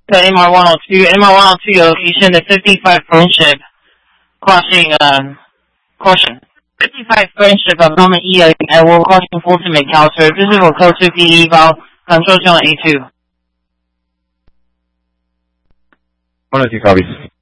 The MR102 location, the 55 Friendship, crossing, caution. 55 Friendship of Norman E. will crossing Fulton McAllister. This is for code 2 PE valve, control channel A2. 102 copies.